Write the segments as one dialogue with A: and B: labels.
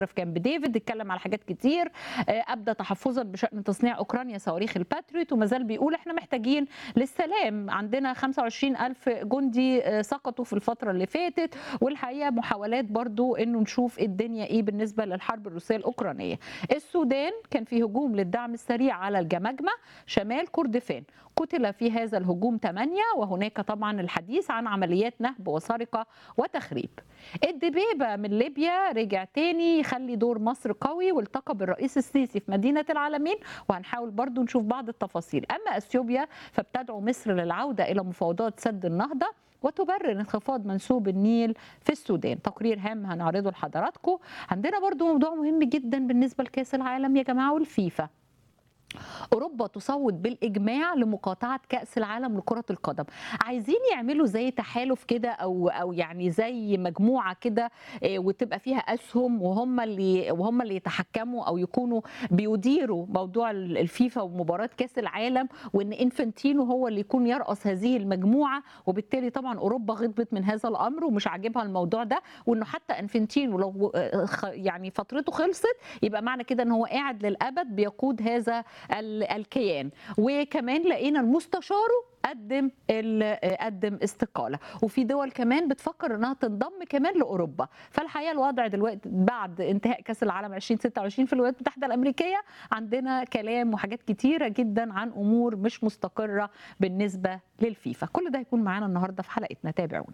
A: في كامب ديفيد، اتكلم على حاجات كتير، ابدى تحفظا بشان تصنيع اوكرانيا صواريخ الباتريوت، وما زال بيقول احنا محتاجين للسلام، عندنا 25,000 جندي سقطوا في الفتره اللي فاتت، والحقيقه محاولات برضو انه نشوف الدنيا ايه بالنسبه للحرب الروسيه الاوكرانيه. السودان كان في هجوم للدعم السريع على الجمجمه شمال كردفان، قتل في هذا الهجوم 8، وهناك طبعا الحديث عن عمليات نهب وسرقه وتخريب. الدبيبه من ليبيا رجع تاني يخلي دور مصر قوي، والتقى بالرئيس السيسي في مدينه العالمين، وهنحاول برضو نشوف بعض التفاصيل. اما اثيوبيا فبتدعو مصر للعوده الى مفاوضات سد النهضه، وتبرر انخفاض منسوب النيل في السودان. تقرير هام هنعرضه لحضراتكم. عندنا برضو موضوع مهم جدا بالنسبه لكاس العالم يا جماعه والفيفا. اوروبا تصوت بالاجماع لمقاطعه كاس العالم لكره القدم. عايزين يعملوا زي تحالف كده او يعني زي مجموعه كده، وتبقى فيها اسهم، وهم اللي يتحكموا او يكونوا بيديروا موضوع الفيفا ومباراه كاس العالم، وان انفانتينو هو اللي يكون يرأس هذه المجموعه. وبالتالي طبعا اوروبا غضبت من هذا الامر ومش عاجبها الموضوع ده، وانه حتى انفانتينو لو يعني فترته خلصت يبقى معنى كده ان هو قاعد للابد بيقود هذا الكيان. وكمان لقينا المستشار قدم استقاله، وفي دول كمان بتفكر انها تنضم كمان لاوروبا. فالحقيقه الوضع دلوقتي بعد انتهاء كاس العالم 2026 في الولايات المتحده الامريكيه عندنا كلام وحاجات كتيره جدا عن امور مش مستقره بالنسبه للفيفا. كل ده هيكون معانا النهارده في حلقتنا، تابعونا.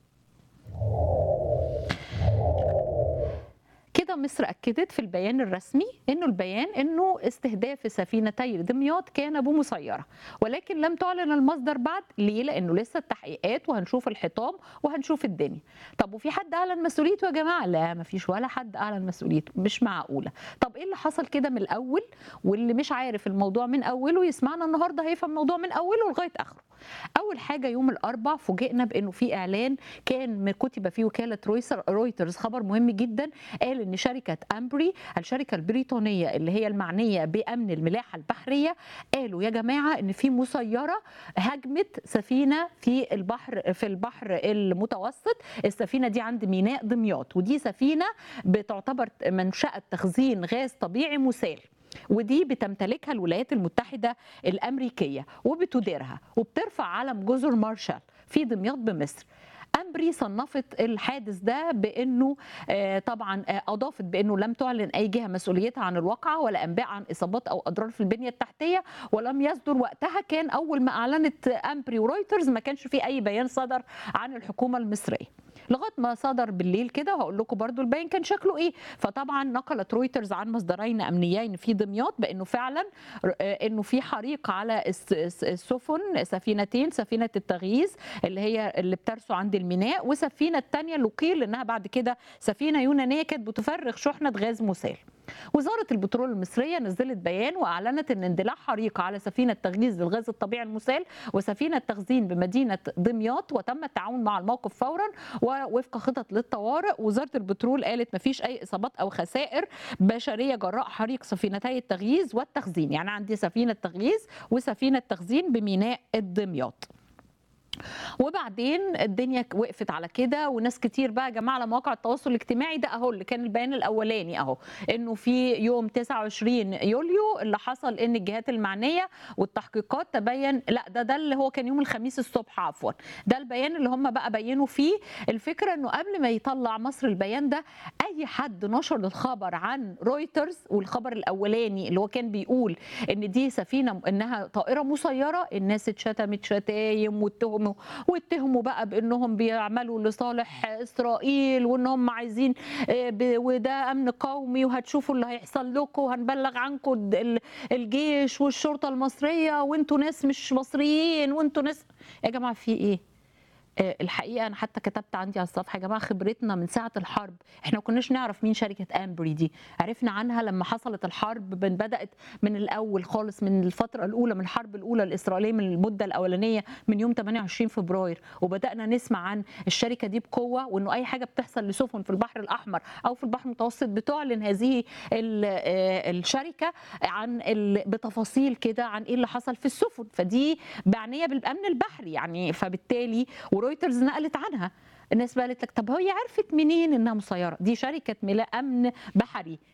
A: كده مصر أكدت في البيان الرسمي انه استهداف سفينتي دمياط كان بمسيرة، ولكن لم تعلن المصدر بعد. ليه؟ لانه لسه التحقيقات، وهنشوف الحطام وهنشوف الدنيا. طب وفي حد اعلن مسؤوليته يا جماعه؟ لا، مفيش ولا حد اعلن مسؤوليته، مش معقوله. طب ايه اللي حصل كده من الاول؟ واللي مش عارف الموضوع من اوله يسمعنا النهارده هيفهم الموضوع من اوله لغايه اخره. اول حاجه يوم الاربعاء فوجئنا بانه في اعلان كان كتب فيه وكاله رويترز، خبر مهم جدا، قال ان شركه امبري الشركه البريطانيه اللي هي المعنيه بامن الملاحه البحريه، قالوا يا جماعه ان في مسيره هجمت سفينه في البحر المتوسط. السفينه دي عند ميناء دمياط، ودي سفينه بتعتبر منشاه تخزين غاز طبيعي مسال، ودي بتمتلكها الولايات المتحدة الأمريكية وبتديرها، وبترفع علم جزر مارشال في دمياط بمصر. أمبري صنفت الحادث ده بأنه طبعا أضافت بأنه لم تعلن أي جهة مسؤوليتها عن الواقعة ولا أنباء عن إصابات أو أضرار في البنية التحتية، ولم يصدر وقتها، كان أول ما أعلنت أمبري ورويترز ما كانش في أي بيان صدر عن الحكومة المصرية، لغايه ما صدر بالليل كده. وهقول لكم برضو البيان كان شكله ايه. فطبعا نقلت رويترز عن مصدرين امنيين في دمياط بانه فعلا انه في حريق على السفن، سفينتين، سفينه التغييز اللي بترسو عند الميناء، وسفينه الثانيه اللي قيل انها بعد كده سفينه يونانيه كانت بتفرغ شحنه غاز مسال. وزارة البترول المصرية نزلت بيان وأعلنت أن اندلاع حريق على سفينة تغليظ للغاز الطبيعي المسال وسفينة تخزين بمدينة دمياط، وتم التعاون مع الموقف فورا ووفق خطط للطوارئ. وزارة البترول قالت مفيش أي إصابات أو خسائر بشرية جراء حريق سفينتي التغييز والتخزين، يعني عندي سفينة تغييز وسفينة تخزين بميناء الدمياط. وبعدين الدنيا وقفت على كده، وناس كتير بقى يا جماعه على مواقع التواصل الاجتماعي، ده اهو اللي كان البيان الاولاني اهو، انه في يوم 29 يوليو اللي حصل ان الجهات المعنيه والتحقيقات تبين، لا ده اللي هو كان يوم الخميس الصبح عفوا، ده البيان اللي هم بقى بينوا فيه. الفكره انه قبل ما يطلع مصر البيان ده، اي حد نشر الخبر عن رويترز، والخبر الاولاني اللي هو كان بيقول ان دي سفينه انها طائره مسيره، الناس اتشتمت شتايم واتهموا بقى بانهم بيعملوا لصالح اسرائيل، وانهم عايزين وده امن قومي، وهتشوفوا اللي هيحصل لكم، وهنبلغ عنكم الجيش والشرطه المصريه، وانتوا ناس مش مصريين، وانتوا ناس. يا جماعه في ايه؟ الحقيقه انا حتى كتبت عندي على الصفحه، يا جماعه خبرتنا من ساعه الحرب، احنا ما كناش نعرف مين شركه امبري دي، عرفنا عنها لما حصلت الحرب، بدات من الاول خالص، من الفتره الاولى، من الحرب الاولى الاسرائيليه، من المده الاولانيه من يوم 28 فبراير، وبدانا نسمع عن الشركه دي بقوه، وانه اي حاجه بتحصل لسفن في البحر الاحمر او في البحر المتوسط بتعلن هذه الشركه عن بتفاصيل كده عن ايه اللي حصل في السفن، فدي معنيه بالامن البحري يعني. فبالتالي ورويترز نقلت عنها، الناس بقى قالت لك طب هي عرفت منين انها مسيره؟ دي شركه امن بحري